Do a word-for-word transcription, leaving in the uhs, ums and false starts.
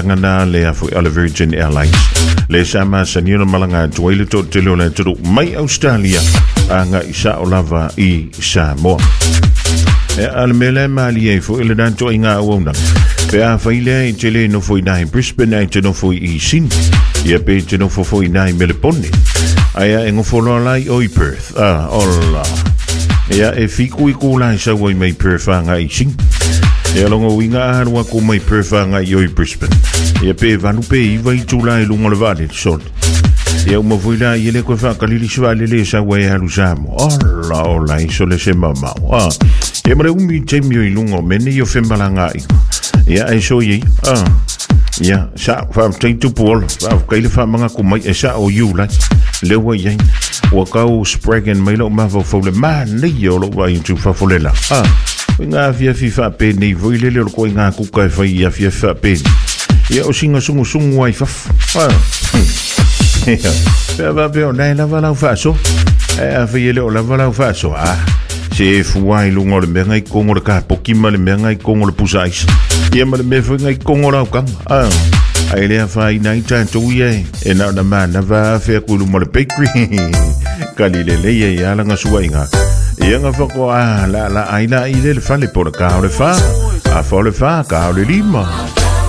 tangana le afu ala Virgin Airlines le sama sanina malanga tuile to telo le to mai Australia anga isa olava I Samoa e al mele mali e fu ile dan to inga wonda pe a faile tele no foi na Brisbane e no foi I sin ia pe no foi foi na Melbourne aya en folo lai oi Perth ah ola ia e fiku iku la sa woi mai Perth anga I sin ia longo winga harwa ko mai Perth anga oi Brisbane ia pe vanu pe I vai tula I lungo le vale sol ia mo voila ia le ko fa kalili swale le sa wai halu samo ola ola I sole se mama ah ia mare umi temio I lungo mene io fembalanga I ia ai so ye ah ia sa fa tu pol fa kaile fa manga ko mai sa o you la le wa ye wa ka o spragen mai lo ma fo le ma ne yo lo wa tu fa fo le la ah nga via fifa pe ni vo ile le ko nga ku ka fa ia fia fa pe ia o singa sungu sungu ai fa ah pe va pe ona la va la fa so e a fia le o la va la fa so ah se fuai lungo le menga I kongo le ka pokima le menga I kongo le pusais ia ma le me foi ngai kongo la ka ah ai le fa I nai tan to ye e na na ma na va fe ku lu mo le bakery kali le le ia la nga suainga ia nga fa ko ah la la ai la I le fa le por ka le fa a fa le fa ka le lima